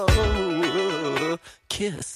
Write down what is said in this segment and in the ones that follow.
Oh, kiss.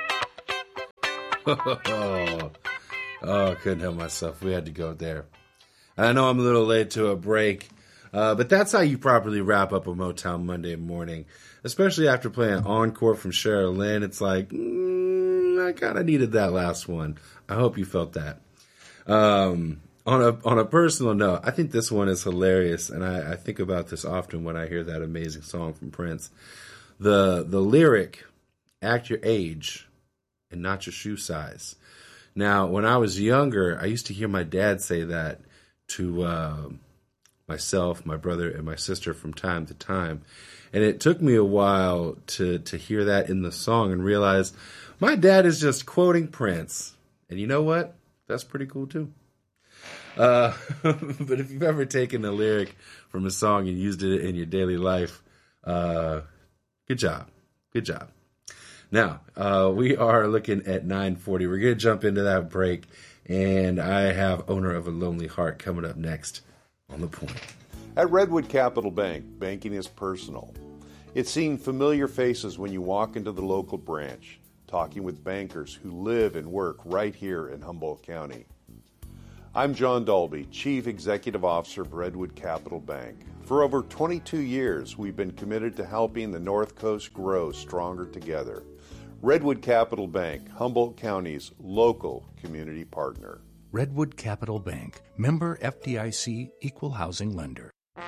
Oh, I couldn't help myself. We had to go there. I know I'm a little late to a break, but that's how you properly wrap up a Motown Monday morning, especially after playing Encore from Cheryl Lynn. It's like, I kind of needed that last one. I hope you felt that. On a personal note, I think this one is hilarious, and I think about this often when I hear that amazing song from Prince. The lyric, act your age and not your shoe size. Now, when I was younger, I used to hear my dad say that to myself, my brother, and my sister from time to time. And it took me a while to hear that in the song and realize my dad is just quoting Prince. And you know what? That's pretty cool, too. But if you've ever taken a lyric from a song and used it in your daily life, good job. Good job. Now, we are looking at 9:40. We're going to jump into that break, and I have Owner of a Lonely Heart coming up next on The Point. At Redwood Capital Bank, banking is personal. It's seeing familiar faces when you walk into the local branch, talking with bankers who live and work right here in Humboldt County. I'm John Dalby, Chief Executive Officer of Redwood Capital Bank. For over 22 years, we've been committed to helping the North Coast grow stronger together. Redwood Capital Bank, Humboldt County's local community partner. Redwood Capital Bank, member FDIC, equal housing lender.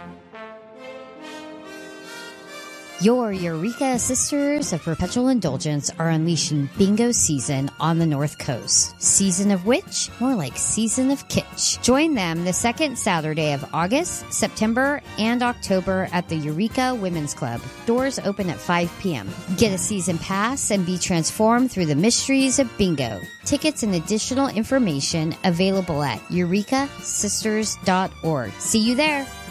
Your Eureka Sisters of Perpetual Indulgence are unleashing bingo season on the North Coast. Season of which? More like season of kitsch. Join them the second Saturday of August, September, and October at the Eureka Women's Club. Doors open at 5 p.m. Get a season pass and be transformed through the mysteries of bingo. Tickets and additional information available at eurekasisters.org. See you there.